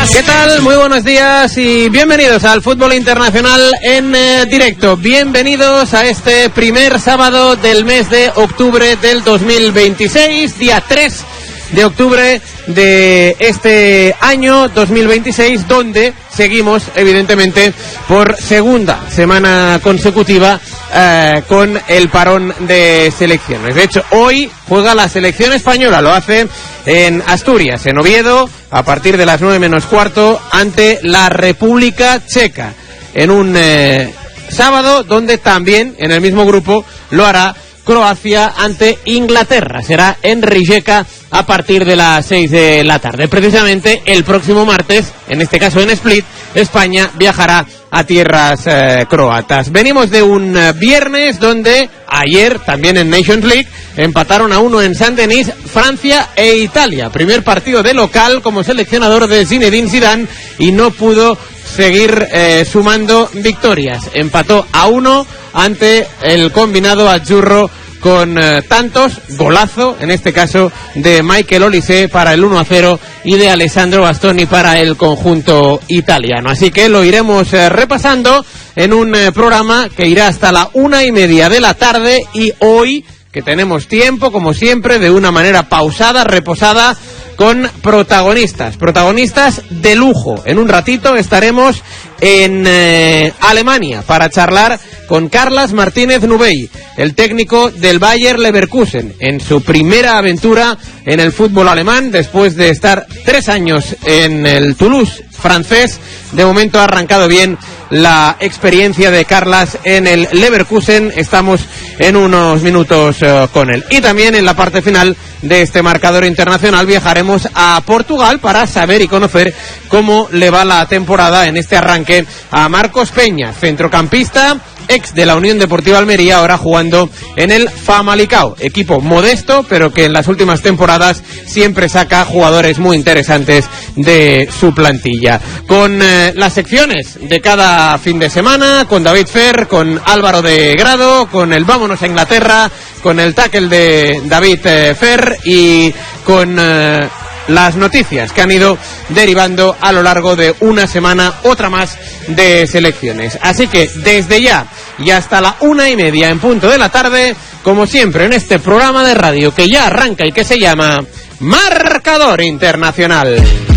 ¿Qué tal? Muy buenos días y bienvenidos al Fútbol Internacional en directo. Bienvenidos a este primer sábado del mes de octubre del 2026, día 3 de octubre de este año 2026, donde seguimos, evidentemente, por segunda semana consecutiva con el parón de selecciones. De hecho, hoy juega la selección española, lo hace en Asturias, en Oviedo, a partir de las 9 menos cuarto, ante la República Checa, en un sábado donde también, en el mismo grupo, lo hará Croacia ante Inglaterra. Será en Rijeka a partir de las 6 de la tarde. Precisamente el próximo martes, en este caso en Split, España viajará a tierras croatas. Venimos de un viernes donde ayer, también en Nations League, empataron a 1 en Saint-Denis Francia e Italia. Primer partido de local como seleccionador de Zinedine Zidane y no pudo seguir sumando victorias. Empató a 1 ante el combinado azzurro con tantos, golazo, en este caso de Michael Olise para el 1-0 y de Alessandro Bastoni para el conjunto italiano. Así que lo iremos repasando en un programa que irá hasta la 1:30 de la tarde, y hoy, que tenemos tiempo, como siempre, de una manera pausada, reposada, con protagonistas de lujo. En un ratito estaremos en Alemania para charlar con Carlas Martínez Nubey, el técnico del Bayer Leverkusen, en su primera aventura en el fútbol alemán, después de estar 3 años en el Toulouse francés. De momento ha arrancado bien la experiencia de Carlas en el Leverkusen. Estamos en unos minutos con él. Y también en la parte final de este marcador internacional viajaremos a Portugal para saber y conocer cómo le va la temporada en este arranque a Marcos Peña, centrocampista, ex de la Unión Deportiva Almería, ahora jugando en el Famalicão, equipo modesto, pero que en las últimas temporadas siempre saca jugadores muy interesantes de su plantilla. Con las secciones de cada fin de semana, con David Fer, con Álvaro de Grado, con el Vámonos a Inglaterra, con el tackle de David Fer y con las noticias que han ido derivando a lo largo de una semana, otra más, de selecciones. Así que desde ya y hasta la 1:30 en punto de la tarde, como siempre en este programa de radio que ya arranca y que se llama Marcador Internacional.